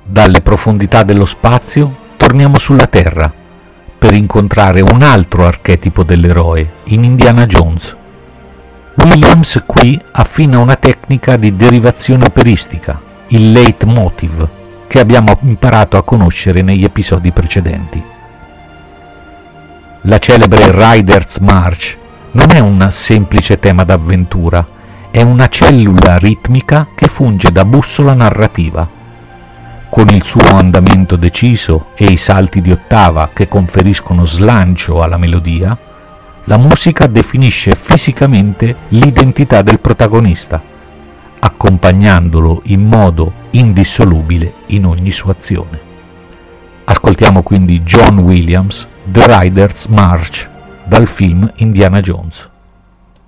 Dalle profondità dello spazio torniamo sulla Terra per incontrare un altro archetipo dell'eroe in Indiana Jones. Williams qui affina una tecnica di derivazione operistica, il leitmotiv, che abbiamo imparato a conoscere negli episodi precedenti. La celebre Riders March non è un semplice tema d'avventura, è una cellula ritmica che funge da bussola narrativa. Con il suo andamento deciso e i salti di ottava che conferiscono slancio alla melodia, la musica definisce fisicamente l'identità del protagonista, accompagnandolo in modo indissolubile in ogni sua azione. Ascoltiamo quindi John Williams, The Riders March, dal film Indiana Jones.